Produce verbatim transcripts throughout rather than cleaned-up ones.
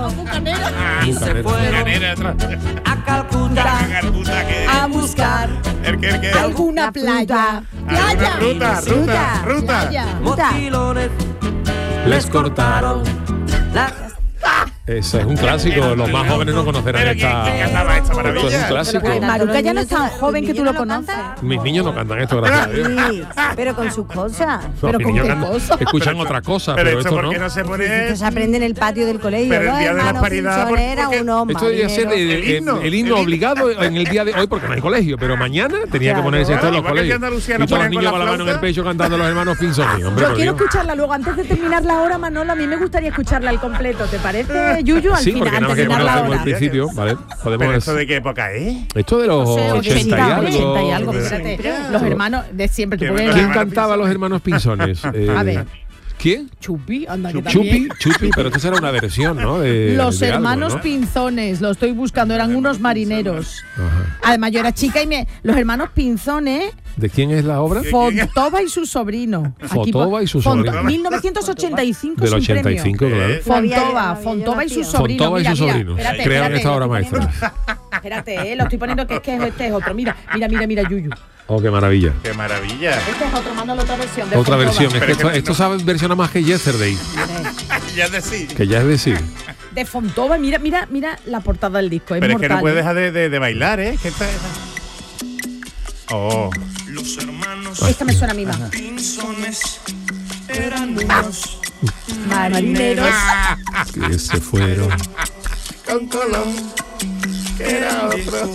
Bucanera. Y se fueron a Calcuta a buscar ¿El qué, el qué? Alguna playa. Alguna ruta, ruta, ruta. Playa. mochilones. Les cortaron la... Ese es un clásico, los más jóvenes no conocerán Pero esta. ¿quién cantaba esta Esto es un maravilla? clásico. Pero Maruca ya no es tan joven que tú lo conoces. Mis niños no cantan esto, gracias a Dios. Sí, pero con sus cosas. No, Pero mis ¿con niños qué cantan- cosa? escuchan Pero otra cosa, Pero pero esto, esto ¿por no. qué no se Esto pone...? se aprende en el patio del colegio. Pero el los día de la hermanos paridad, ¿por- Pinzonera, por qué? unos Esto debería ser marineros. el, El himno, el himno el obligado en el día de hoy porque no hay colegio, pero mañana tenía Claro. que ponerse esto en los Igual que aquí en colegios. Andalucía Y no todos los ponen con niños la con la mano en el flauta. pecho cantando los hermanos Pinzoni. Hombre, Yo por quiero Dios. escucharla luego, antes de terminar la hora, Manolo, a mí me gustaría escucharla al completo. ¿Te parece, Yuyu? Al Sí, final, porque nada antes más de que terminar la conocemos el hora. principio, ¿vale? ¿Pero Podemos esto de qué época es? Esto de los No sé, ochenta y ochenta, algo. ochenta y algo, Pero fíjate. siempre. Los hermanos de siempre. Tú ¿Quién puedes- ¿Quién hermanos cantaba los hermanos Pinzones? Eh, A ver. ¿Quién? Chupi, anda, que Chupi, también. Chupi, pero esto será una versión, ¿no? De- Los de algo, hermanos ¿no? Pinzones, lo estoy buscando, eran unos marineros. Ajá. Además, yo era chica y me. Los hermanos Pinzones, ¿De quién es la obra? Fontova y su sobrino. Aquí Fontova pon- y su Font- sobrino. mil novecientos ochenta y cinco Del sin ochenta y cinco, premio. claro. No había- no Fontova, había Fontova y nacido. su sobrino. Fontova y Mira, su mira, sobrino. espérate, Crean espérate, esta obra lo estoy maestra. poniendo- Espérate, eh, lo estoy poniendo que es que este es otro. Mira, mira, mira, mira, Yuyu. Oh, qué maravilla. ¡Qué maravilla! Este es otro, mándalo otra versión. De Otra Fontova. versión. Es que Pero esto, es que esto no- sabe versiona más que Yesterday, Ya es decir. que ya es decir. De Fontova, mira, mira, mira la portada del disco. Es Pero es que mortal, no puedes ¿eh? dejar de, de, de bailar, ¿eh? Que esta, Oh. Esta me suena a mí más. Marineros. Que se fueron. Con Colón, que era otro.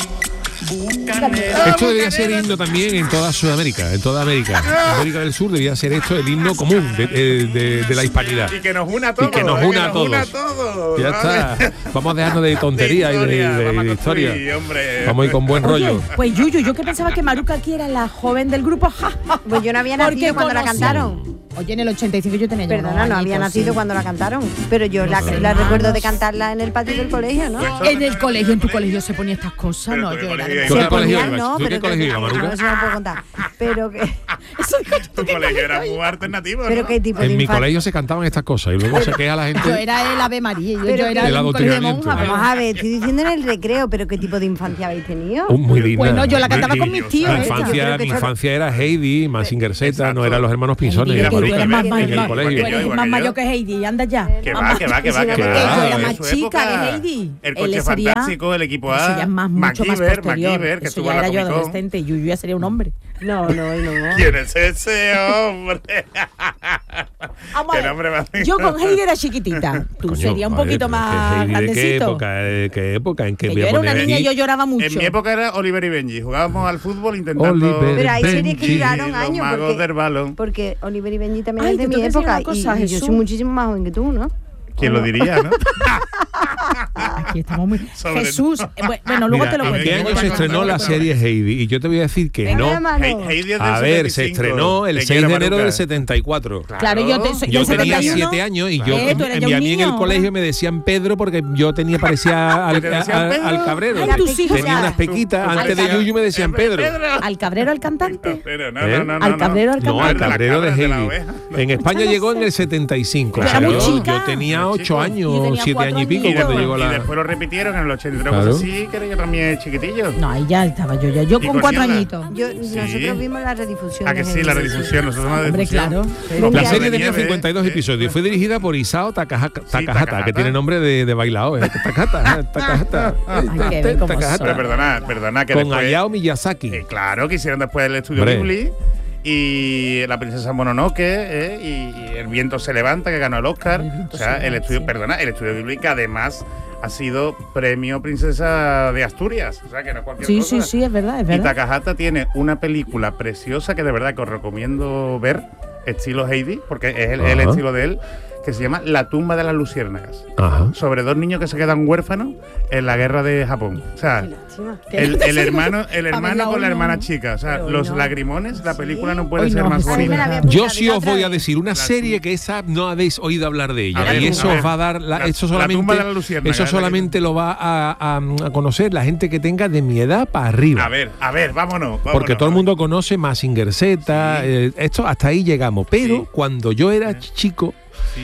Esto debería ser himno también en toda Sudamérica, en toda América. América del Sur debería ser esto el himno común de, de- de- de la hispanidad. Y que nos una a todos. que nos ¿eh? una a todos. una a todos. Ya ¿vale? está. Vamos a dejarnos de tonterías y de, de- de vamos a historia. construir, hombre. Vamos a ir con buen Oye, rollo. pues Yuyu, yo que pensaba que Maruca aquí era la joven del grupo. Ja, ja, ja. Pues yo no había Porque nacido cuando la conocí- cantaron. Oye, en el ochenta y cinco yo tenía ya Perdona, unos no había añitos, nacido sí. cuando la cantaron. Pero yo la, sé. la recuerdo de cantarla en el patio del colegio, ¿no? En el colegio, en tu colegio se ponía estas cosas, Pero no, tú yo en era colegio de- ¿Tú en qué Se colegio ponían, ibas? no, ¿Tú en qué pero que- colegio ibas, no, Maruca? eso no puedo contar. Pero que, Eso digo yo, ¿tú Tu qué colegio era colegio muy alternativo, pero ¿no? qué tipo de En mi infancia. colegio se cantaban estas cosas y luego se queja la Yo gente. era el Ave María, yo, Pero yo que- era El un colegio de adoctrinamiento. monjas. Vamos a ver, estoy diciendo en el recreo, pero qué tipo de infancia habéis tenido. Oh, muy digna. Bueno, yo la cantaba Muy con digna. mis tíos, Mi ¿eh? Yo infancia, creo que mi eso- infancia era Heidi, Mazinger Z, Exacto. no eran los hermanos Pinzones. Heidi, era que tú Maruca. eres más En mayor, el tú colegio. eres Igual más que mayor yo. que Heidi, anda ya. Que va, Vamos. que va, que va, que Que Que va. yo era En más su chica época, que Heidi. El Él coche sería- fantástico, el equipo Eso A. ya es más, mucho más MacGyver, posterior. MacGyver, que Eso estuvo ya en la era yo Comic Con. adolescente y Yuyu ya sería un hombre. No, no, no. ¿Quién es ese hombre? Vamos a ¿Qué ver, nombre más yo con Heidi era chiquitita. Tú Coño, serías un joder, poquito pero más es que Heidi, ¿de qué grandecito. época? ¿De qué época? ¿En qué Que voy yo a era una poner niña y aquí? yo lloraba mucho. En mi época era Oliver y Benji. Jugábamos al fútbol intentando. Oliver Pero hay series que Benji. duraron Los años. magos Porque, del balón. porque Oliver y Benji también Ay, es de te mi tengo que decir época. una cosa, y, y yo Jesús. soy muchísimo más joven que tú, ¿no? ¿Quién lo diría, no? Aquí estamos muy. Sobre Jesús. eh, bu- Bueno, luego Mira, te lo ¿en cuento. qué luego año te se lo estrenó cuento, la luego te lo serie Heidi? Y yo te voy a decir que Venga, no. hermano. Hey- Heidi es del A ver, se setenta y cinco. estrenó el Te seis quiero, de enero Maruca. del setenta y cuatro. cuento. Claro, yo, te, soy- Yo del tenía setenta y uno. siete años y yo Eh, tú eres en- ya y a un mí en el niño. colegio me decían Pedro porque yo tenía parecía al, ¿Te decían al- Pedro? al cabrero. Ay, tus hijos Tenía ya. unas pequitas. Tú- tú Antes de parecías- Yuyu me decían Pedro. Al cabrero, al cantante. Pero no, ¿Eh? no, no, no, Al no. cabrero, al No, al cantante. cabrero de La cabra de la Heidi. oveja. En España llegó en el setenta y cinco. Yo era muy yo, chica. yo tenía Muy ocho chico. años, Yo tenía siete cuatro años y pico añitos. cuando llegó Y la. después lo repitieron en el ochenta y tres, Claro. cosas así, que era yo también chiquitillo. No, ahí ya estaba yo ya. Yo ¿Y con con cuatro Niebla? añitos. Yo, Sí. Nosotros vimos la redifusión. Ah, que de sí, la Heidi. redifusión. Nosotros una Hombre, redifusión. claro. Los La Ya, serie de tenía nieve, cincuenta y dos ¿eh? episodios. Fue dirigida por Isao Takahata, Takahata, Takahata. que tiene nombre de, de bailao. ¿eh? Takahata, Takahata. Ay, qué bien cómo Takahata. son. Pero perdona, perdona, que Con después... Hayao Miyazaki. Eh, claro, que hicieron después el estudio Hombre. Ghibli y La princesa Mononoke eh, y, y El viento se levanta, que ganó el Oscar. El viento O sea, se el levanta, estudio, sí. perdona, el estudio Ghibli que además ha sido premio princesa de Asturias. O sea, que no es cualquier Sí, cosa. sí, sí, es verdad, es Y verdad. Takahata tiene una película preciosa que de verdad que os recomiendo ver, estilo Heidi, porque es el, el Ajá. estilo de él, que se llama La tumba de las luciérnagas. Ajá. Sobre dos niños que se quedan huérfanos en la guerra de Japón. O sea, Lástima. el, el hermano, el hermano Pamela, con la hoy no. hermana chica. O sea, Pero hoy los no. lagrimones, la película no puede Hoy ser no, más Jesús. Ay, me la bonita. voy a Yo apuntar, sí os otra voy a vez. decir una La serie tum- que esa no habéis oído hablar de ella. A ver, y eso a ver. os va a dar la, La- eso la solamente tumba de la luciérnaga, eso es la que- solamente lo va a, a- a conocer la gente que tenga de mi edad para arriba. A ver, a ver, vámonos. vámonos Porque todo el mundo conoce Mazinger Z, Sí. eh, esto hasta ahí llegamos. Pero Sí. cuando yo era chico, Sí.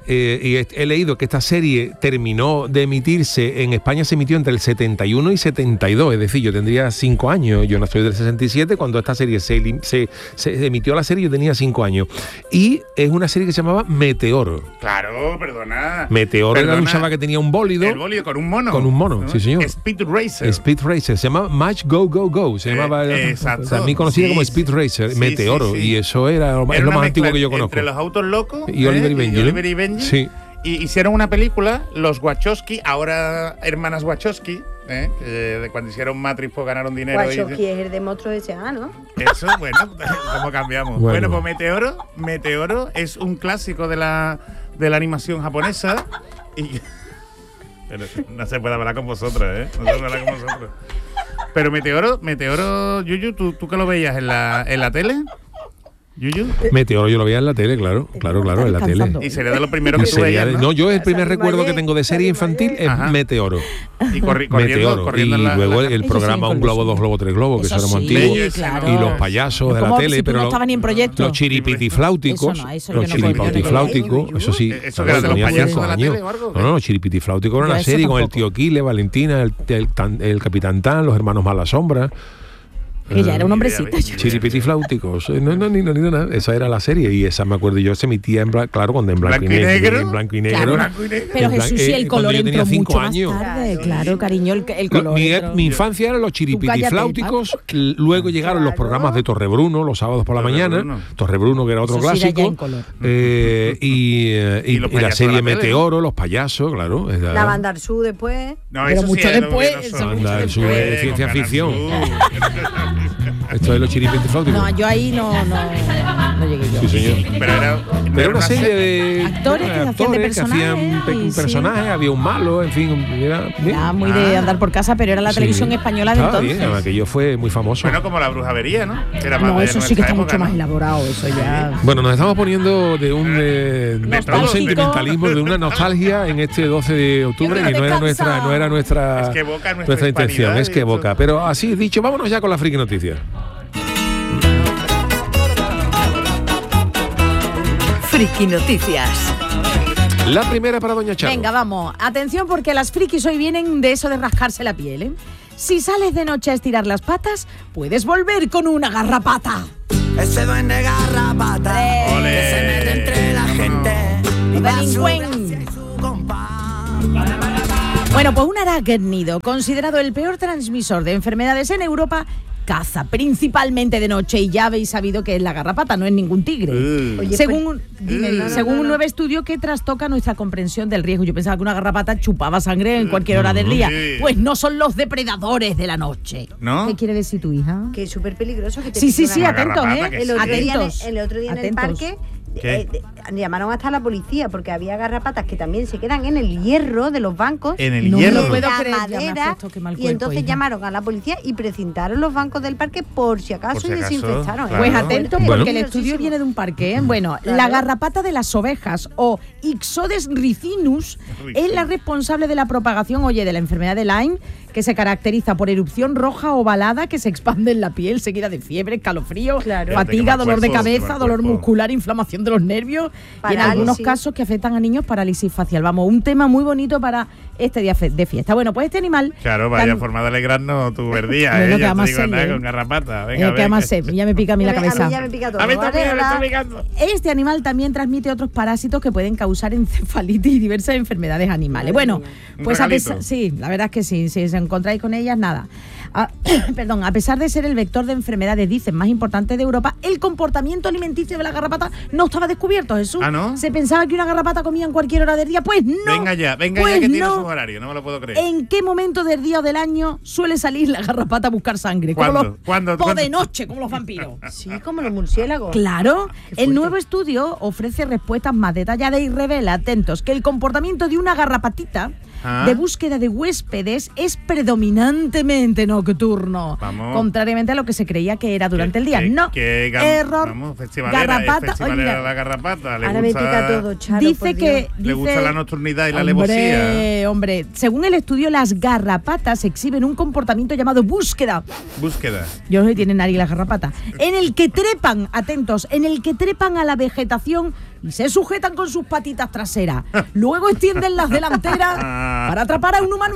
eh, y he, he leído que esta serie terminó de emitirse, en España se emitió entre el setenta y uno y setenta y dos, es decir, yo tendría cinco años, yo no soy del sesenta y siete, cuando esta serie se, se, se emitió la serie yo tenía cinco años. Y es una serie que se llamaba Meteoro. Claro, perdona. Meteoro Perdona. era un chaval que tenía un bólido. El bólido con un mono. Con un mono, ¿no? sí señor. Speed Racer. Speed Racer, se llama Match Go Go Go, se Eh, llamaba, exacto. también conocido Sí, como sí. Speed Racer, Sí, Meteoro, sí, sí. y eso era, lo- es Era lo una más antiguo mezcla que yo conozco. Entre los autos locos Y Oliver y Benji, ¿no? Oliver y Benji. Sí. Y hicieron una película, los Wachowski, ahora hermanas Wachowski, ¿eh? que de cuando hicieron Matrix pues ganaron dinero. Wachowski y, es el de Monstruos S A, ¿no? Eso, bueno, ¿cómo cambiamos? Bueno. Bueno, pues Meteoro, Meteoro es un clásico de la, de la animación japonesa y pero no se puede hablar con vosotros, ¿eh? No se puede hablar con vosotros. Pero Meteoro, Meteoro, Yuyu, ¿tú, tú que lo veías en la, en la tele? Yuyu. Meteoro yo lo veía en la tele, claro, claro, claro, en la tele. descansando. Y sería de los primeros Y que tú sería veías, de- ¿no? no, yo el primer Salimos recuerdo que ayer, tengo de serie salimos infantil ayer. es Ajá. Meteoro. Y corri- corriendo, Meteoro. corriendo Y en la, luego la- el Eso programa sí, Un con globo, los- dos globos, tres globos, que eso Eso era muy sí, antiguo. Bello, claro. Y los payasos de la Como tele, si tú pero no lo- estabas ni en proyecto. los chiripitifláuticos, Eso no, eso los yo no puedo, yo no chiripitifláuticos, puedo. eso sí, ¿Eso que era de los tenía payasos cinco de la años. tele o algo? No, no, los chiripitifláuticos era Yo una eso serie con el tampoco. tío Kile, Valentina, el, el, tan- el Capitán Tan, los hermanos Malasombra. Que ya era un Eh, hombrecito. ni idea, ni idea. Chiripitifláuticos, eh, no, no, ni, no, ni nada. Esa era la serie y esa me acuerdo yo, se emitía en blanco, claro, cuando en blanco, ¿Blanco y y negro, negro? en blanco y Claro. negro. Blanco y negro. Pero En plan- Jesús, sí, eh, el cuando color yo tenía entró cinco mucho años. más tarde. Claro. Claro, cariño, el, el Lo- color mi, entró- mi infancia eran los chiripitifláuticos, l- luego llegaron los Claro. programas de Torrebruno los sábados por la mañana, Torrebruno. Torrebruno que era otro Eso sí era ya clásico, en color. eh, y, eh, y- Y los y la payasos serie de la tele. Meteoro, los payasos, claro. era- La banda Arzú después. No, Pero eso mucho sí era después, luminoso. eso mucho Anda, después. eh, Ciencia con Canal ficción. Sur. Esto es los chiripitifláuticos. No, yo ahí no, no, no llegué yo. Sí, señor. Pero era, Era una serie de Actores que hacían de actores que personajes, hacían pe- y sí. personajes, había un malo, en fin, era bien. Era muy de Ah. andar por casa, pero era la Sí. televisión española de Estaba entonces. bien, además que yo fue muy famoso. Bueno, como la brujería, ¿no? Que era más No, de eso sí nuestra que está época, mucho más ¿no? elaborado, eso ya. Bueno, nos estamos poniendo de un, eh, de un Nostálgico. sentimentalismo, de una nostalgia en este doce de octubre Quiero y no era descansar. nuestra, no era nuestra, Es que evoca nuestra intención, hispanidad es que y esto. evoca. Pero así dicho, vámonos ya con la friki noticias. Friki Noticias. La primera para Doña Charo. Venga, vamos. Atención porque las frikis hoy vienen de eso de rascarse la piel, ¿eh? Si sales de noche a estirar las patas, puedes volver con una garrapata. Ese duende garrapata Ole. que se mete entre la gente y Los da su delincuentes. gracia y su compás. Bueno, pues un arácnido, considerado el peor transmisor de enfermedades en Europa, caza principalmente de noche y ya habéis sabido que es la garrapata, no es ningún tigre. Uh. Oye, según un, dime, Uh. dime, No, no, según no, un no. nuevo estudio que trastoca nuestra comprensión del riesgo. Yo pensaba que una garrapata chupaba sangre en cualquier hora del día. Sí. Pues no son los depredadores de la noche. ¿No? ¿Qué quiere decir tu hija? Que es súper peligroso. Que te Sí, sí, pique sí, una Una atentos, garrapata ¿eh? que El otro, día, en el- Atentos. el otro día en el Atentos. parque ¿Qué? eh, de- llamaron hasta la policía porque había garrapatas que también se quedan en el hierro de los bancos. En el No me hierro. lo puedo la creer, ya me madera, afectó, qué mal y cuerpo, entonces hija. llamaron a la policía y precintaron los bancos del parque por si acaso Por si y acaso, desinfectaron. claro. Pues Claro. atento Fuerte, porque el peligrosísimo. estudio viene de un parque. ¿eh? Bueno, Claro. la garrapata de las ovejas o Ixodes ricinus es la responsable de la propagación, oye, de la enfermedad de Lyme, que se caracteriza por erupción roja ovalada que se expande en la piel, seguida de fiebre, escalofrío, Claro. fatiga, Qué mal dolor de cuerpo, qué cabeza, mal dolor cuerpo. muscular, inflamación de los nervios y en Parálisis. algunos casos que afectan a niños, parálisis facial. Vamos, un tema muy bonito para este día fe- de fiesta. Bueno, pues este animal... Claro, vaya tan- forma de alegrarnos tu verdía, Bueno, ¿eh? que Ya además te digo se nada lee. con garrapata. Eh, Venga, que venga. además se- ya me pica a mí la Ya me- cabeza. A mí ya me pica todo. A mí ¿vale? también, me Hola. está picando. Este animal también transmite otros parásitos que pueden causar encefalitis y diversas enfermedades animales. Madre Bueno, mía. Un pues a regalito. pesar, sí, la verdad es que sí, si os encontráis con ellas, nada. Ah, perdón, a pesar de ser el vector de enfermedades, dicen, más importante de Europa, el comportamiento alimenticio de la garrapata no estaba descubierto, Jesús. ¿Ah, no? Se pensaba que una garrapata comía en cualquier hora del día, pues no. Venga ya, venga pues ya que tiene no. su horario, no me lo puedo creer. ¿En qué momento del día o del año suele salir la garrapata a buscar sangre? Como ¿Cuándo? los- ¿Cuándo? po ¿Cuándo? de noche, como los vampiros. Sí, como los murciélagos. Claro, Qué el fuerte. nuevo estudio ofrece respuestas más detalladas y revela, atentos, que el comportamiento de una garrapatita Ah. de búsqueda de huéspedes es predominantemente nocturno, Vamos. contrariamente a lo que se creía que era durante el día. Que- no, que gam- error. Vamos, festivalera, Garrapata, festivalera oye, mira, la garrapata. Le Ahora me gusta, pica todo, Charo. dice por que Dios. Le dice- gusta la nocturnidad y la hombre, alevosía. hombre, según el estudio, las garrapatas exhiben un comportamiento llamado búsqueda. Búsqueda. Yo no sé si tienen nariz las garrapatas. En el que trepan, atentos, en el que trepan a la vegetación y se sujetan con sus patitas traseras. Luego extienden las delanteras para atrapar a un humano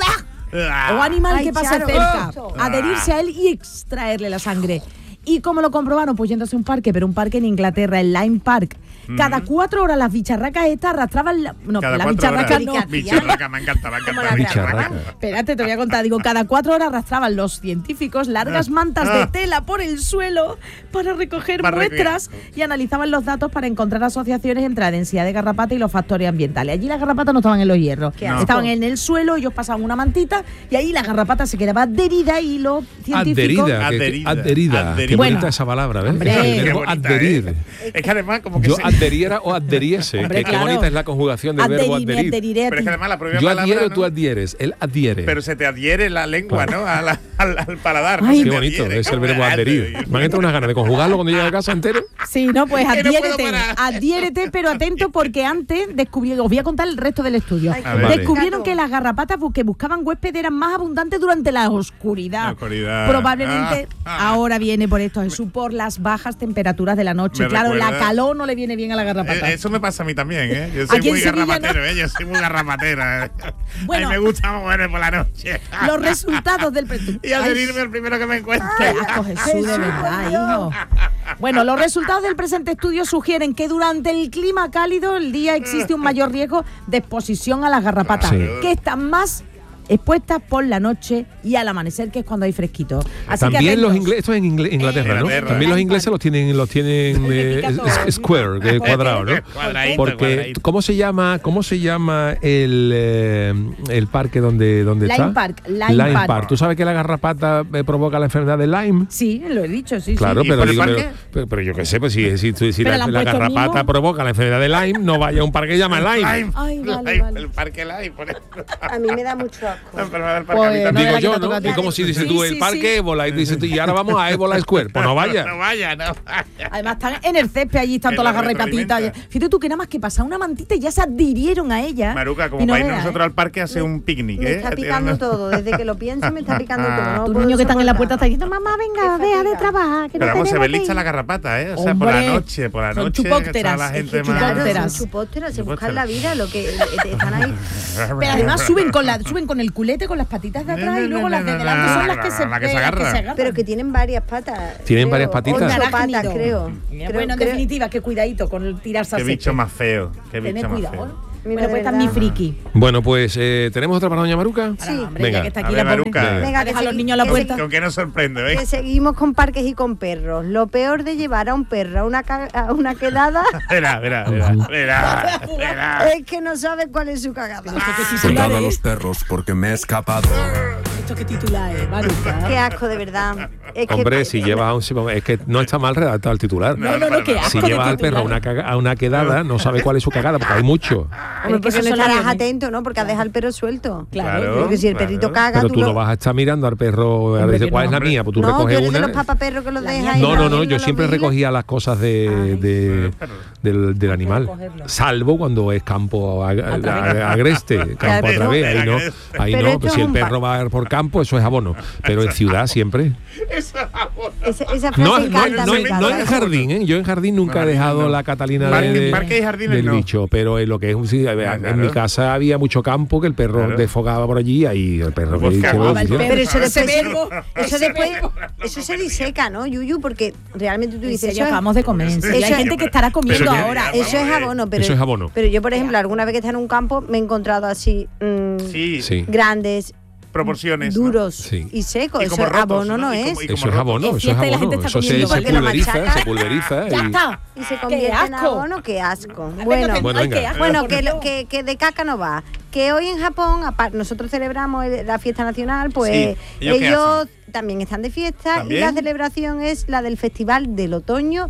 o animal Ay, que pase Charo. cerca, Oh. adherirse a él y extraerle la sangre. ¿Y cómo lo comprobaron? Pues yéndose a un parque, pero un parque en Inglaterra, el Lyme Park. Cada cuatro horas las bicharracas estas arrastraban... La, no, Cada las cuatro bicharracas horas. no. Bicharraca, me encanta, me encanta. la Bicharraca. Espérate, te voy a contar. Digo, cada cuatro horas arrastraban los científicos largas mantas de tela por el suelo para recoger Para muestras y analizaban los datos para encontrar asociaciones entre la densidad de garrapata y los factores ambientales. Allí las garrapatas no estaban en los hierros, Qué asco. estaban en el suelo, ellos pasaban una mantita y ahí la garrapata se quedaba adherida y los científicos... Adherida, que- que- Adherida. adherida. Qué Adherida. bonita Bueno, esa palabra, ¿ves? hombre. El Qué verbo bonita, adherir. ¿eh? Es que además como que Yo se- adheriera o adheriese. Hombre, que qué claro. bonita es la conjugación del verbo Adherirme, adherir. adheriré a Pero es ti. que además la propia Yo palabra, adhiero, ¿no? tú adhieres. Él adhiere. Pero se te adhiere la lengua, ¿no? A la- al, al paladar. ¿no? Ay, Se Qué te bonito adhiere. es el verbo adherir. Me han entrado unas ganas de conjugarlo cuando llegue a casa entero. Sí, no, pues Que no puedo adhiérete, parar. adhiérete, pero atento porque antes descubrieron, os voy a contar el resto del estudio, Ay, qué Vale. descubrieron gato. que las garrapatas bu- que buscaban huéspedes eran más abundantes durante la oscuridad. La oscuridad. Probablemente Ah, ah. ahora viene por esto, Jesús, por las bajas temperaturas de la noche. Me Claro, la recuerda- calor no le viene bien a la garrapata. Eh, Eso me pasa a mí también, ¿eh? Yo soy Aquí en muy Sevilla, garrapatero, ¿no? ¿eh? Yo soy muy garrapatera. ¿eh? Bueno. A mí me gusta moverme por la noche. Los resultados del pre- Y adherirme al primero que me encuentre. Qué asco, Jesús, de verdad, hijo. Bueno, los resultados del presente estudio sugieren que durante el clima cálido el día existe un mayor riesgo de exposición a las garrapatas, Sí. que están más expuestas por la noche y al amanecer, que es cuando hay fresquito. Así que También los atentos. ingleses, esto es en Ingle- Inglaterra, ¿no? Inglaterra. También los ingleses los tienen, los tienen eh, Significa todo. es- square, que es cuadrado, ¿no? Cuadradito, Porque cuadradito. ¿cómo se llama, cómo se llama el, eh, el parque donde, donde Lyme está? Park, Lyme Park. ¿Tú sabes que la garrapata eh, provoca la enfermedad de Lyme? Sí, lo he dicho, sí, Claro, ¿Y pero, por el digo, pero, parque? pero, pero yo qué sé, pues si, si, si Pero la, le han la puesto garrapata mimo. provoca la enfermedad de Lyme, no vaya a un parque que se llama Lyme. Lime, Ay, vale, Lime, vale. el parque Lime, por ejemplo. A mí me da mucho asco. La enfermedad del parque Pues, a mí no también. de la Digo que yo, te ¿no? toca a ti. Es como si dices Sí, tú el sí, parque sí. Ébola y dices tú, y ahora vamos a Ébola Square. Pues no vaya. No vaya, no vaya. Además están en el césped, allí están Que todas lo las garrapatitas. retroalimenta. Fíjate tú que nada más que pasar una mantita y ya se adhirieron a ella. Maruca, Y como no para ir veas, nosotros ¿eh? al parque a hacer un picnic, Me ¿eh? está picando todo. Desde que lo pienso me está picando todo. No Tus puedo niños que están en la puerta soportar. están diciendo, mamá, venga, Qué vea de fatiga. trabajar. Que Pero no vamos, se tenemos ve que lista ir". la garrapata, ¿eh? O sea, por la Hombre, noche, por la son noche. chupópteras. que está la Es que gente chupópteras. más... Claro, son chupópteras, se buscan la vida, lo que eh, están ahí. Pero además suben con la suben con el culete, con las patitas de atrás y luego las de delante son las que se, La que se eh, agarra. Pero que tienen varias patas. Tienen creo. varias patitas. Ocho patas, Arácnido. creo. Bueno, Creo- en creo- definitiva, qué cuidadito con el tirarse Qué al bicho césped. más feo. Qué Tened bicho más cuidado. feo. ¿no? Mira, Bueno, de pues está verdad. mi friki. Bueno, pues eh, tenemos otra para doña Maruca. Ahora, hombre, Venga. ya que está A aquí ver, la pobre. Maruca. Venga, que Deja a los segui- niños a la que puerta. ¿Con qué nos sorprende, Que eh? seguimos con parques y con perros. Lo peor de llevar a un perro a una, ca- a una quedada Verá, verá, verá, verá, verá. es que no sabe cuál es su cagada. Soltado a los perros porque me he escapado. Esto que titular es, Maruca. Qué asco, de verdad. Es que- Hombre, si llevas a un... Es que no está mal redactado el titular. No, no, no, qué asco Si de llevas al perro a una, titular. caga- a una quedada, no sabe cuál es su cagada, porque hay mucho. Hombre, Pero que porque esos no son estarás aviones. atento, ¿no? Porque has dejado el perro suelto. Claro. Porque si el perrito claro. caga, Pero tú lo- no vas a estar mirando al perro, a Hombre, decir, que ¿cuál no, es la hombre. mía? Pues tú no, tú recoges eres de una. los papaperros que los La dejas mía ahí. No, no, no, lo yo siempre vigilas. recogía las cosas de, de- del, del animal, cogerlo. salvo cuando es campo a- a- a- agreste, campo a Claro, través, ahí no, ahí Pero no, esto pues es si el un perro pa- va por campo, eso es abono, pero en ciudad siempre. Esa, esa frase No, no, encanta, no, me no encanta. en jardín, ¿eh? Yo en jardín nunca he No, dejado no. la Catalina Parque- de- de- parque y jardines del no. bicho, pero en lo que es un sí, en claro. mi casa había mucho campo que el perro Claro. desfogaba por allí, ahí el perro que Pues que lo cagaba el hiciera. perro. Pero eso Ese después, verbo, eso, ese después verbo. eso se diseca, ¿no, Yuyu? Porque realmente tú En dices, serio, eso es, acabamos de comer. En serio, hay Eso- gente que estará comiendo Pero que- ahora. Vamos eso es a ver. abono. Pero, Eso es abono. Pero yo, por ejemplo, alguna vez que está en un campo me he encontrado así mm, Sí, Sí. grandes, proporciones. ¿no? duros Sí. y secos. Y Eso como es rotos, abono, ¿no? no Y como- es. y Eso es rotos. abono, Es eso es fiesta y la gente abono, está eso se, comiendo. se Porque lo pulveriza, machaca. se pulveriza. Ya y- está. Y se ¡Qué convierte en asco! abono, qué asco. Venga, Bueno, que- Bueno, ay, venga. qué asco, Bueno, por que, Dios. lo- que, que de caca no va. Que hoy en Japón, apar- nosotros celebramos el- la fiesta nacional, pues Sí. ¿Ellos qué ellos también están de fiesta ¿También? y la celebración es la del Festival del Otoño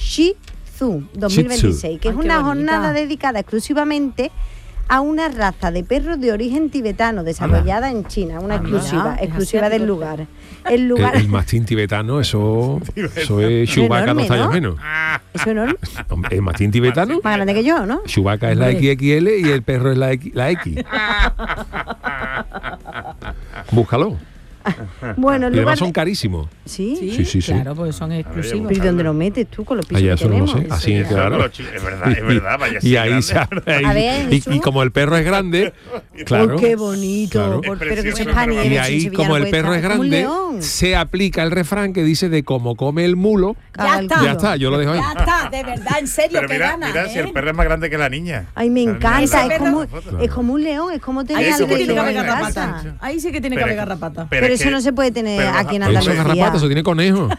Shih-Tzu dos mil veintiséis, que Ay, es qué una bonita. jornada dedicada exclusivamente a una raza de perros de origen tibetano desarrollada en China, una Anda. exclusiva, Es exclusiva del asiático. lugar. El El, lugar el mastín tibetano, eso, eso es Chewbacca enorme, dos tallas ¿no? menos. es enorme, Hombre, El mastín tibetano, más grande que yo, ¿no? Chewbacca es la Hombre. equis equis ele y el perro es la X. La X. Búscalo. Bueno, el Y lugar además son de- carísimos. ¿Sí? Sí, sí, sí. Claro, pues son exclusivos. ¿Pero y dónde lo metes tú con los pisos Allá que eso no lo tenemos? sé. Así, Eso claro. con los chi- es verdad, es verdad, vaya, Y sí, ahí grande. se ahí- A ver, y, Jesús. y como el perro es grande, claro. Oh, qué bonito. Claro. Por- Es pero que precioso, sepa pero nieve, Y Pero sin ahí, Sevilla como no el perro es cuesta. Como un grande, león. se aplica el refrán que dice de como come el mulo. Ya está. Ya está, yo lo dejo ahí. Ya está, de verdad, en serio, Pero que mira, gana, mira ¿eh? si el perro es más grande que la niña. Ay, me La niña encanta. está- Es Ese como, perro- es como un león, es como Ahí tenía sí el Eso que rey tiene que león haber en garrapata. casa. Ahí sí que tiene que Pero haber es que- garrapata. Pero es eso que- no se puede tener pero aquí en Eso Eso Andalucía. es garrapata, eso tiene conejo.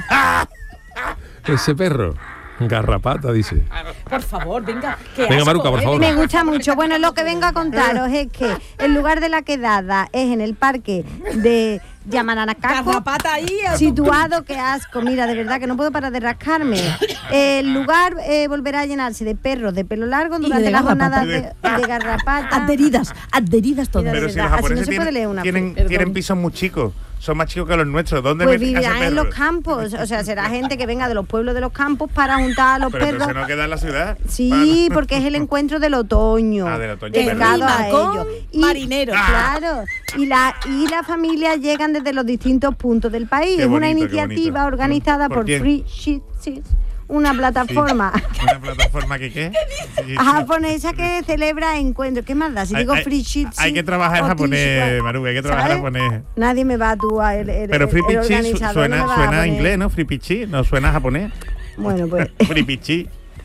Ese perro. Garrapata, dice. Por favor, venga. qué Venga, asco, Maruca, por ¿eh? favor. Me gusta mucho. Bueno, lo que vengo a contaros es que el lugar de la quedada es en el parque de Yamananacaco, Garrapata ahí. a- situado, qué asco, mira, de verdad que no puedo parar de rascarme. El lugar eh, volverá a llenarse de perros de pelo largo Y durante de las garrapata. jornadas de, de garrapata. Adheridas, adheridas todas. Mira, de Pero si verdad, los así no japoneses se puede tienen, leer una tienen, Perdón. tienen pisos muy chicos. Son más chicos que los nuestros. ¿Dónde Pues meten a ese vivirán en perro? los campos, o sea, será gente que venga de los pueblos de los campos para juntar a los Pero perros. entonces no queda en la ciudad. Sí, porque es el encuentro del otoño. Ah, del otoño, dedicado verdad. a Rima con ellos. marineros. Claro. Y la y la familia llegan desde los distintos puntos del país. Qué es una bonito, qué iniciativa bonito. organizada ¿Por por, quién? Free Shit Seats, una plataforma ¿Una plataforma que qué? Sí, sí. japonesa que celebra encuentros. ¿Qué más da? Si Hay- digo hay- Free Shit Hay que Seats trabajar en o japonés, Tishua, Maru, hay que trabajar en ¿sabes? japonés. Nadie me va a tú a el, el- Pero el- free el pichi su- organizador no me suena, va a suena poner- inglés, ¿no? Free pichi, no suena japonés. Bueno, pues Free pichi.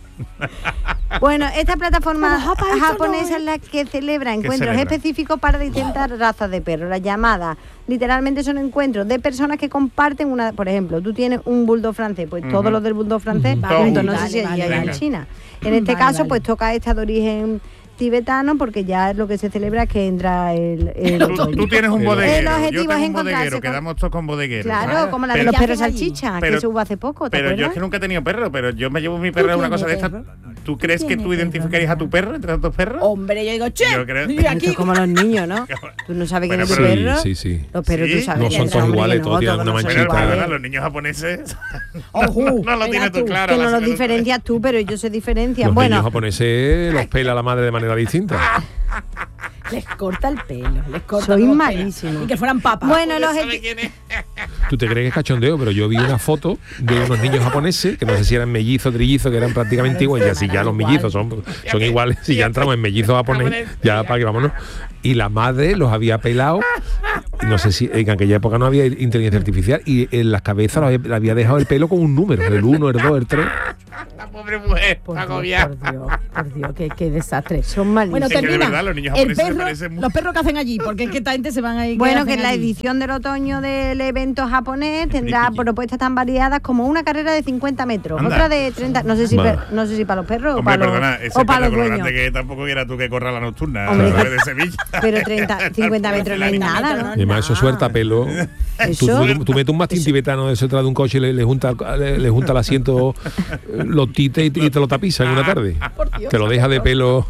Bueno, esta plataforma Pero japa, esto japonesa no, ¿eh? es la que celebra encuentros celebra? específicos para distintas razas de perros. Las llamadas literalmente son encuentros de personas que comparten una, por ejemplo, tú tienes un bulldog francés, pues todos Ujú. los del bulldog francés, Vale, juntos, no vale, sé si vale, allí hay en vale. China. En este Vale, caso, vale. pues toca esta de origen tibetano, porque ya es lo que se celebra es que entra el, el Tú, otoño. tú tienes un El bodeguero. objetivo Yo es tengo un encontrarse bodeguero. con- Quedamos todos con bodegueros. Claro, ¿sabes? como la de Pero- los perros ¿qué hacen allí? salchicha, pero- que se hubo hace poco, ¿te Pero yo acuerdas? es que nunca he tenido perro, pero yo me llevo mi perro a una cosa de tienes esta. perro? ¿Tú crees que tienes tú perro? identificarías a tu perro entre tantos perros? Hombre, yo digo, che, Yo creo- y Esto aquí es como los niños, ¿no? Tú no sabes quién Bueno, es tu pero- perro. Sí, sí, sí. Los perros Sí. tú sabes No quién son es, todos hombre, iguales, que todos tienen todos una no son Pero, manchita. iguales. perdona, los niños japoneses Ojo, no lo mira tienes tú tú, claro. Que no la los salud. diferencias tú, pero ellos se diferencian. Los Bueno, niños japoneses los pela la madre de manera distinta. les corta el pelo, les corta Soy los pelos. malísimo. Y que fueran papas. bueno, los ¿Sabe eti- quién es? Tú te crees que es cachondeo, pero yo vi una foto de unos niños japoneses, que no sé si eran mellizos, trillizos, que eran prácticamente iguales. Y así ya los mellizos son, son iguales. Si ya entramos en mellizos japonés, ya para que vámonos. Y la madre los había pelado. Y no sé si en aquella época no había inteligencia artificial. Y en las cabezas le había, le había dejado el pelo con un número: el uno, el dos, el tres. La pobre mujer, Por Dios, agobiada. por Dios, por Dios, qué, qué desastre. son malísimos. Bueno, Es que de termina. verdad los niños el japoneses me perro, parecen muy- los perros que hacen allí, porque es que esta gente se van a ir. Bueno, ¿qué que en hacen la allí? edición del otoño del evento japonés tendrá Friki. propuestas tan variadas como una carrera de cincuenta metros, Anda. otra de treinta, no sé si Vale. per- no sé si para los perros o Hombre, para perdona, los, ese o para perro los con lo dueños. grande que tampoco quiera tú que corra la nocturna Hombre, ¿sabes? de Sevilla. Pero treinta, cincuenta metros no es nada, ¿no? Y además eso suelta pelo. Tú, Eso. tú- tú metes un mastín tibetano de eso detrás de un coche y le, le junta, le, le junta el asiento, eh, los tites y, y te lo tapiza en una tarde. Dios, Te lo deja de pelo.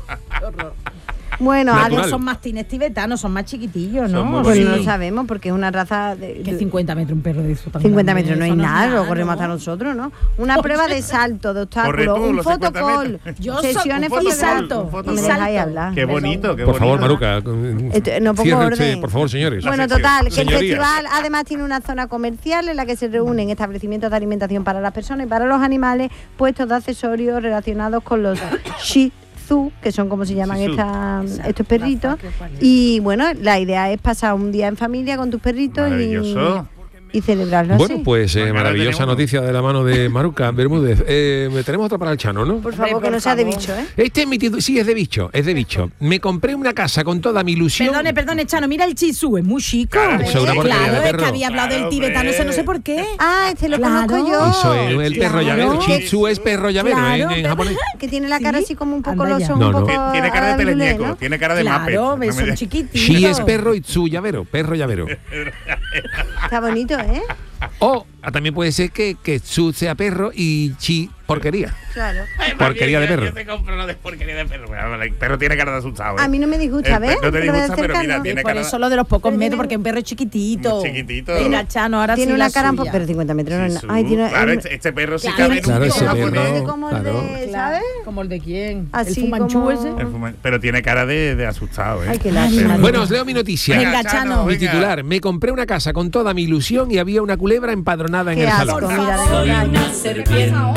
Bueno, Natural. No además, son mastines tibetanos, son más chiquitillos, Son muy ¿no? pues Sí. no lo sabemos porque es una raza de, Que de- cincuenta metros un perro de eso tan cincuenta grande, metros no eso es nada, lo corremos ¿no? hasta nosotros, ¿no? Una prueba de salto, de Corre obstáculos, tú un los cincuenta fotocall, metros. Yo so- sesiones un fotográficas. salto, un No fotocall. me y dejáis salto. hablar. Qué bonito, qué Por favor, bonito. Maruca. Esto- no pongo cierre orden. usted, por favor, señores. Bueno, sección. total, que el Señorías. festival además tiene una zona comercial en la que se reúnen establecimientos de alimentación para las personas y para los animales, puestos de accesorios relacionados con los Shih Tzu, que son como se llaman Shih Tzu. estas- estos perritos. Y bueno, la idea es pasar un día en familia con tus perritos y, Maravilloso. y celebrarlo Bueno, así. pues eh, Mañana maravillosa tenemos- noticia de la mano de Maruca Bermúdez. Eh, tenemos otra para el Chano, ¿no? Por favor, Hombre, que no por sea de favor. bicho, ¿eh? Este es mi titu- sí, es de bicho, es de bicho. Me compré una casa con toda mi ilusión. Perdone, perdone, Chano, mira el chisú, es muy chico. Claro, eso es una porquería de Claro, es perro. que había hablado del Claro, tibetano, eso no sé hombre. por qué. Ah, este lo Claro. conozco yo. Eso es el perro Claro. llavero. Chitsu es perro llavero Claro, ¿eh? en, en pero- japonés. Que tiene la cara ¿Sí? así como un poco Anda los ya. ojos No, un no. poco Tiene, tiene cara de agradable, teleñeco, ¿no? tiene cara de Claro, Muppet. No me son digas. chiquititos. Shi es perro y tsu llavero, perro llavero. Está bonito, ¿eh? O Ah, también puede ser que, que Su sea perro y Chi porquería. Claro. Porquería de perro. Yo te compro lo de porquería de perro. El perro tiene cara de asustado. ¿eh? A mí no me disgusta, El ¿ves? perro no te Te lo voy a disgusta, pero acercar, mira, ¿no? tiene Por cara eso lo de los pocos Pero metros, tiene- porque es un perro chiquitito. Muy chiquitito. Mira, Chano, ahora Tiene sí una la cara, suya. pero cincuenta metros no es Sí, nada. Ay, tiene claro, un- este, este perro sí Claro, cabe en un claro, ese micrófono. perro. tiene como el claro. de, Claro, ¿sabes? ¿como el de quién? Así ¿El fumanchú como- ese? El fuma- Pero tiene cara de, de asustado, ¿eh? Ay, qué lástima. Bueno, os leo mi noticia. Venga, Chano. Mi venga. titular. Me compré una casa con toda mi ilusión y había una culebra empadronada en Qué el asco, salón. mira, de verdad.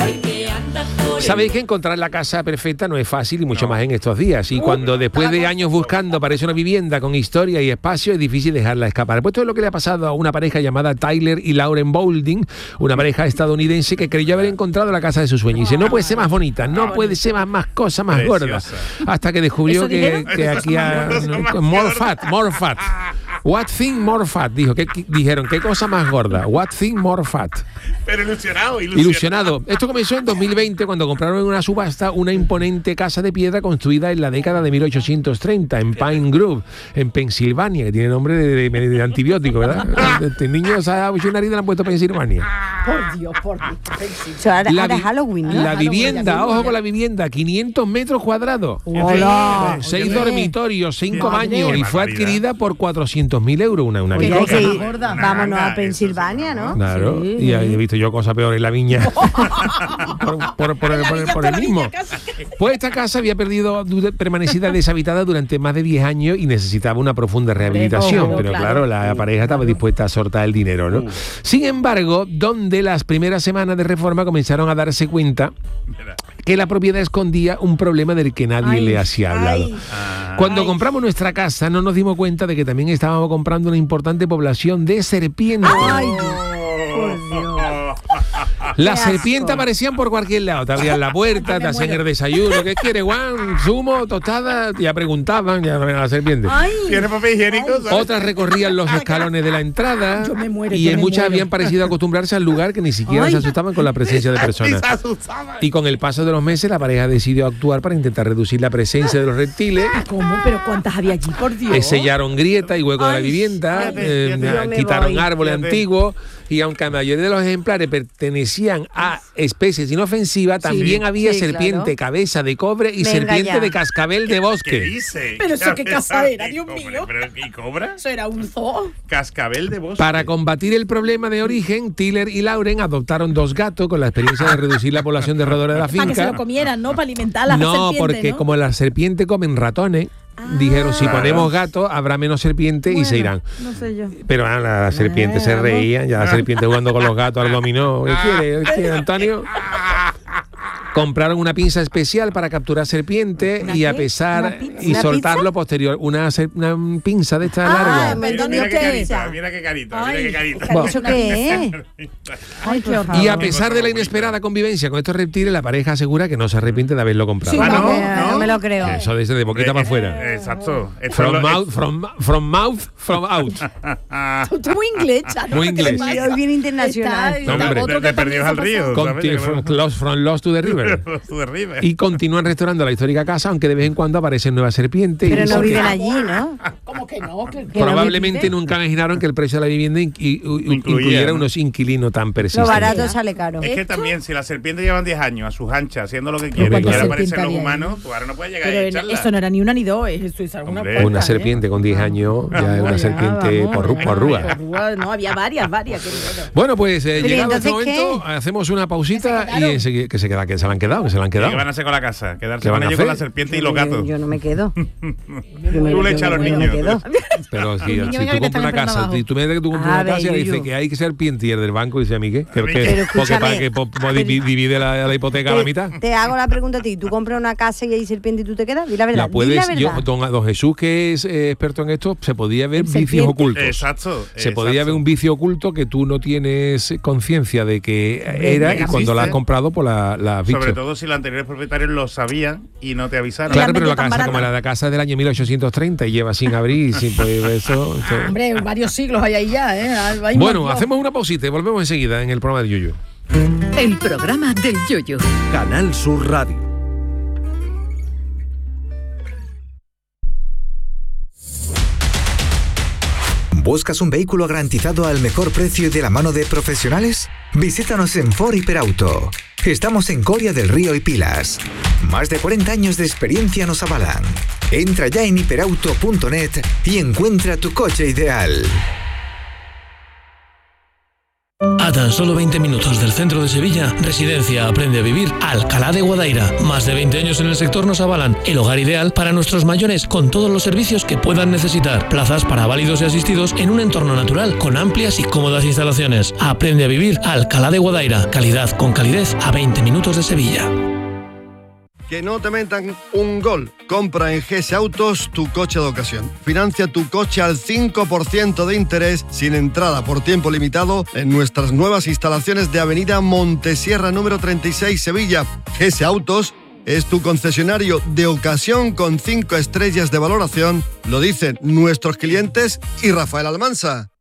Sabéis que encontrar la casa perfecta no es fácil y mucho más en estos días. Y cuando después de años buscando aparece una vivienda con historia y espacio, es difícil dejarla escapar. Pues esto es lo que le ha pasado a una pareja llamada Tyler y Lauren Boulding, una pareja estadounidense que creyó haber encontrado la casa de sus sueños. Y dice, no puede ser más bonita, no puede ser más, más cosa, más gorda. Preciosa. Hasta que descubrió ¿Eso que, dijeron? que aquí ha... More fat, more fat. What thing more fat, dijo. ¿Qué, qué- dijeron, ¿qué cosa más gorda? What thing more fat. Pero ilusionado, ilusionado. Ilusionado. Esto comenzó en dos mil veinte cuando compraron en una subasta una imponente casa de piedra construida en la década de mil ochocientos treinta en Pine Grove, en Pensilvania, que tiene nombre de, de- de antibiótico, ¿verdad? Este niño se ha hecho una herida y le han puesto Pensilvania. Por Dios, por Dios. Eso ahora, La, ahora vi- es Halloween, ¿no? la Halloween, vivienda, ya, ojo ya. con la vivienda, quinientos metros cuadrados. ¡Hola! Seis Oye, dormitorios, cinco Madre. baños y fue Barbaridad. adquirida por cuatrocientos mil euros. Una, una Oye, Qué hay vivienda. que cosa ir. más gorda. Una Vámonos ganga, a Pensilvania, eso, ¿no? Claro, Sí. y he visto yo cosas peores en la viña. por, por- por el, por el- por el mismo. Pues esta casa había perdido, du- permanecida deshabitada durante más de diez años y necesitaba una profunda rehabilitación. Hombre, Pero claro. claro, la pareja estaba dispuesta a soltar el dinero, ¿no? Sin embargo, donde las primeras semanas de reforma comenzaron a darse cuenta que la propiedad escondía un problema del que nadie Ay, le hacía hablado. ay. Ah, Cuando compramos nuestra casa no nos dimos cuenta de que también estábamos comprando una importante población de serpientes. Ay, por Dios. Las Qué serpientes asco. aparecían por cualquier lado. Te abrían la puerta, te hacían el desayuno. ¿Qué quieres, Juan? ¿Zumo? ¿Tostada? Ya preguntaban, ya ven a las serpientes. Ay, ¿Tiene papel higiénico? ¿sabes? Otras recorrían los escalones de la entrada. Yo me muero, y yo en me muchas muero. habían parecido acostumbrarse al lugar que ni siquiera Ay. se asustaban con la presencia de Y personas. se asustaba. Y con el paso de los meses, la pareja decidió actuar para intentar reducir la presencia de los reptiles. ¿cómo? ¿Pero cuántas había allí, por Dios? Eh, sellaron grietas y huecos de la Ay, vivienda, fíjate, eh, fíjate. Yo me quitaron voy. árboles Fíjate. antiguos y aunque la mayoría de los ejemplares pertenecían a especies inofensivas, también había sí, serpiente, claro. cabeza de cobre y Venga serpiente ya. de cascabel de ¿Qué bosque. dice? Pero eso qué casa era, ¿Y Dios cobra? mío. ¿Pero, ¿Y cobra? Eso era un zoo. Cascabel de bosque. Para combatir el problema de origen, Tyler y Lauren adoptaron dos gatos con la experiencia de reducir la población de roedores de la Para que se finca. lo comieran, ¿no? Para alimentar a las No, serpientes, porque ¿no? como las serpientes comen ratones, dijeron si Claro. ponemos gatos habrá menos serpientes y se irán. No sé yo. Pero ah, las serpientes se Bueno. reían, ya las serpientes jugando con los gatos al dominó. ¿Qué quiere? ¿Qué quiere, Antonio? Compraron una pinza especial para capturar serpientes ¿Una y a qué? pesar ¿Una pinza? y ¿Una soltarlo posterior, una, ser- una pinza de esta Ah, larga. me- Mira, ¿Dónde mira qué usted carita, es? mira qué carita, Ay, mira qué carita. hija, Bueno. ¿Eso qué es? Ay, por favor. Y a pesar de la inesperada convivencia con estos reptiles, la pareja asegura que no se arrepiente de haberlo comprado. Sí, Ah, No, no, me- no no. me lo creo. Eso desde de boquita para afuera. Exacto. Esto From es lo- mouth, from, from mouth, from out. Ah, Tú muy inglés, Chano, Muy ¿qué le inglés. pasa? Yo bien internacional. Está- Hombre. está otro de, de que también perdidos se al ha río. pasado. ¿sabes? Conti- from, lost, from lost to the river. Tú de arriba. Y continúan restaurando la histórica casa, aunque de vez en cuando aparecen nuevas serpientes. Pero y no porque viven allí, ¿no? ¿Cómo que no? Que- Que no probablemente me pide. nunca imaginaron que el precio de la vivienda in- y- u- Incluía, incluyera ¿no? unos inquilinos tan Lo persistentes. barato sale caro. Es que ¿Esto? también, si las serpientes llevan diez años a sus anchas haciendo lo que quieren, ¿cuántas y ahora aparecen serpientes los había ahí? humanos, tú ahora no puedes llegar Pero a en- echarla. eso no era ni una ni dos, eh, eso es alguna Hombre. cuanta, Una ¿eh? serpiente con diez años ya es una Vamos, serpiente vamos. por, porrúa. Porrúa, no, había varias, varias. qué bueno. Bueno, pues eh, Pero llegado este entonces, momento, hacemos una pausita ¿Que se y quedaron? enseguida- que se queda, que se la han quedado, que se la han ¿Y ¿Qué quedado. van a hacer con la casa? Quedarse ¿Qué con van a ellos con la hacer? serpiente y los Yo- gatos. Yo no me quedo. Yo me- Tú le yo echas a los me- yo me niños. quedo. Pero si, niño, si venga, tú que te compras están una esperando casa, abajo. si tú me dices que tú compras A una ver, casa y le Yuyu. dices que hay que ser serpiente y el del banco dice a mí que, que, Pero que- porque escúchame. para que po- po- divi- divide la, la hipoteca a la mitad. Te, te hago la pregunta a ti. ¿Tú compras una casa y hay serpiente y tú te quedas? Di la verdad. La di puedes, la yo, verdad. don, don Jesús, que es eh, experto en esto, se podía ver En vicios serpiente. ocultos. Exacto. Se exacto. podía ver un vicio oculto que tú no tienes conciencia de que era y existe. cuando la has comprado, pues la, la has visto. Sobre todo si los anteriores propietarios lo sabían y no te avisaron. Claro, la pero vendió la tan casa, barata. como la de la casa del año mil ochocientos treinta y lleva sin abrir, sin pues, eso. eso- Hombre, varios siglos hay ahí ya, ¿eh? Hay un Bueno, montón. hacemos una pausita y volvemos enseguida en el programa de Yuyu. El programa del Yoyo. Canal Sur Radio. ¿Buscas un vehículo garantizado al mejor precio y de la mano de profesionales? Visítanos en Ford Hiperauto. Estamos en Coria del Río y Pilas. Más de cuarenta años de experiencia nos avalan. Entra ya en hiperauto punto net y encuentra tu coche ideal. A tan solo veinte minutos del centro de Sevilla, Residencia Aprende a Vivir Alcalá de Guadaira. Más de veinte años en el sector nos avalan el hogar ideal para nuestros mayores con todos los servicios que puedan necesitar. Plazas para válidos y asistidos en un entorno natural con amplias y cómodas instalaciones. Aprende a Vivir Alcalá de Guadaira. Calidad con calidez a veinte minutos de Sevilla. Que no te metan un gol. Compra en G S Autos tu coche de ocasión. Financia tu coche al cinco por ciento de interés sin entrada por tiempo limitado en nuestras nuevas instalaciones de Avenida Montesierra número treinta y seis, Sevilla. G S Autos es tu concesionario de ocasión con cinco estrellas de valoración. Lo dicen nuestros clientes y Rafael Almansa.